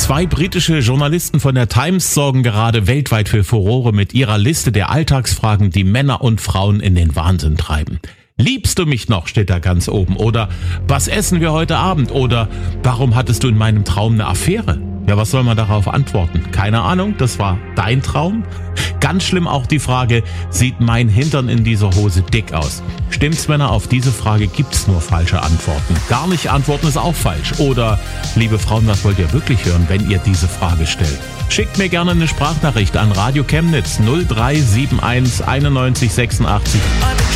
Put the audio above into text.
Zwei britische Journalisten von der Times sorgen gerade weltweit für Furore mit ihrer Liste der Alltagsfragen, die Männer und Frauen in den Wahnsinn treiben. Liebst du mich noch, steht da ganz oben. Oder was essen wir heute Abend? Oder warum hattest du in meinem Traum eine Affäre? Ja, was soll man darauf antworten? Keine Ahnung, das war dein Traum? Ganz schlimm auch die Frage, sieht mein Hintern in dieser Hose dick aus? Stimmt's, Männer? Auf diese Frage gibt's nur falsche Antworten. Gar nicht antworten ist auch falsch. Oder, liebe Frauen, was wollt ihr wirklich hören, wenn ihr diese Frage stellt? Schickt mir gerne eine Sprachnachricht an Radio Chemnitz 0371 91 86